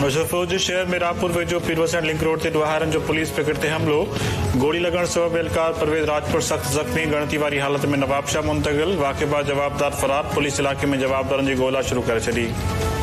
मुज़फ़्फ़रपुर शहर में राहपुर वेझो पीरवसण लिंक रोड ते ॾोहारनि जो पुलिस पिकेट ते हमलो। गोली लगण सबब एहलकार परवेज़ राजपुर सख्त ज़ख्मी। गणती वारी हालत में नवाबशाह मुंतकिल। वाक़े बाद जवाबदार फरार। पुलिस इलाके में जवाबदारनि जी ॻोल्हा शुरू करे छॾी।